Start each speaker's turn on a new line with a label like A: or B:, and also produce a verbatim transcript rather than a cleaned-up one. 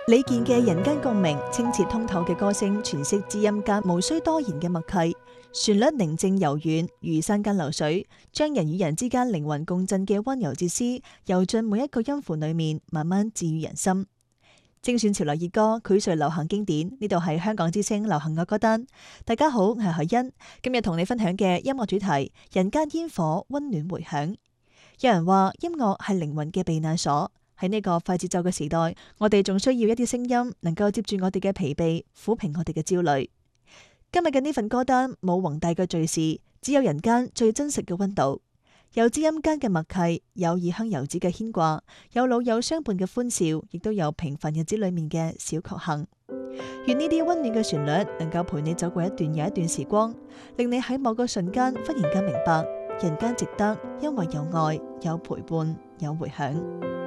A: 李健嘅人間共鳴，清澈通透嘅歌聲詮釋知音間無需多言嘅默契，旋律寧靜柔軟如山間流水，將人與人之間靈魂共振嘅溫柔哲思游進每一個音符裏面，慢慢治愈人心。精選潮流熱歌，膾萃流行經典，呢度係香港之聲流行樂歌單。大家好，我係海欣，今日同你分享嘅音樂主題：人間煙火，溫暖回響。有人話音樂係靈魂嘅避難所。喺呢個快節奏嘅時代，我哋仲需要一啲聲音，能夠接住我哋嘅疲憊，撫平我哋嘅焦慮。今日嘅呢份歌單冇宏大嘅敘事，只有人間最真實嘅溫度，有知音間嘅默契，有異鄉遊子嘅牽掛，有老友相伴嘅歡笑，亦都有平凡日子裏面嘅小確幸。願呢啲溫暖嘅旋律能夠陪你走過一段又一段時光，令你喺某個瞬間忽然間明白，人間值得，因為有愛、有陪伴、有回響。